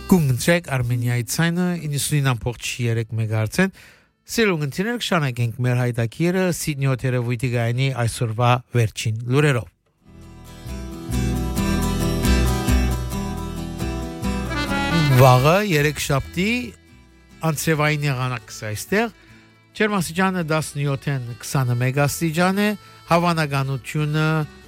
Գունգնցեք Արմենիայի ցայնը 99.3 մեգահերց Սիրունգընտիներ կշանակենք մեր հայտակիրը Սիդնեյ Թերևույթի գայանի այսօրվա վերջին լուրերով Վաղը երեքշաբթի անցրևային եղանակ այստեղ ջերմաստիճանը 17-ն 21 աստիճան է հավանականությունը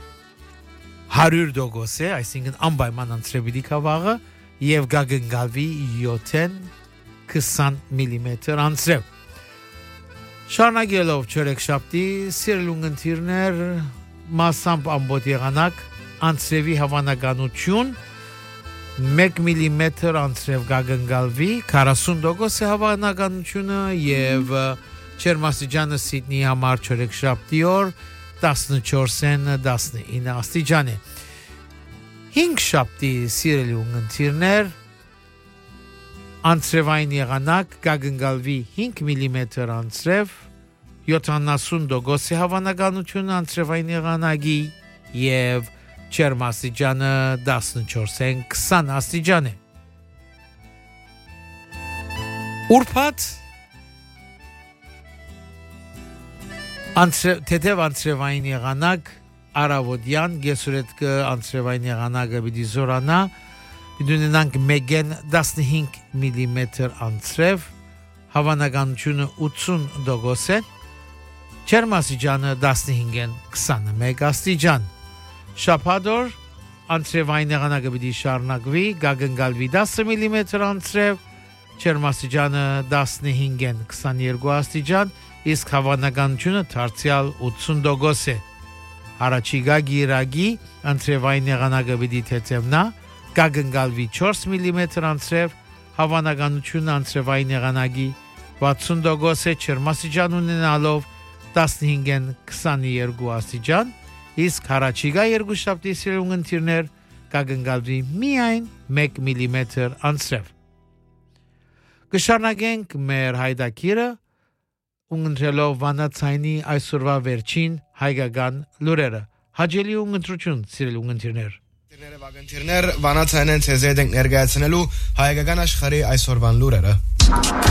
100% է այսինքն անպայման անցրևելի կավաղը Եվ գագնգալվի 7-ն 20 միլիմետր անցրև Շարնագելով չորեքշաբթի սիրելունգընտիրներ մասամբ ամբոտ եղանակ անցրևի հավանականություն 1 միլիմետր անցրև գագնգալվի 40% է հավանականությունը եւ ջերմաստիճանը Սիդնեյի համար չորեքշաբթի օր 14-ն 19 աստիճան է 5 շաբթի սիրելի ունգընտիրներ անցրևային եղանակ գագնգալվի 5 միլիմետր անցրև 70% է հավանականությունը անցրևային եղանակի եւ ջերմաստիճանը 14-ն 20 աստիճան է Ուրբաթ թեթև անցրևային եղանակ Արավոդյան գեսուրետկը անցրևային եղանակը պիտի զորանա պիտի ունենանք 1-15 միլիմետր անցրև հավանականությունը 80% է ջերմաստիճանը 15-ն 21 աստիճան շաբաթօր անցրևային եղանակը պիտի շարունակվի գագնգալվի 10 միլիմետր անցրև ջերմաստիճանը 15-ն 22 աստիճան իսկ հավանականությունը դարձյալ 80% է Առաջիկա գիրագի անցրևային եղանակը պիտի թեթևնա գագնգալվի 4 միլիմետր անցրև հավանականությունը անցրևային եղանակի 60% է ջերմաստիճան ունենալով 15-ն 22 աստիճան իսկ առաջիկա երկուշաբթի սիրունգընտիրներ գագնգալվի միայն 1 միլիմետր անցրև Կշարունակենք մեր հայտակիրը Ունգընտրելով վանացայնի այսօրվա վերջին հայկական լուրերը Հաջելի ունգընտրություն սիրելի ունգընտիրներ Վանացայնեն ցեզեդենք ներկայացնելու հայկական աշխարհի այսօրվան լուրերը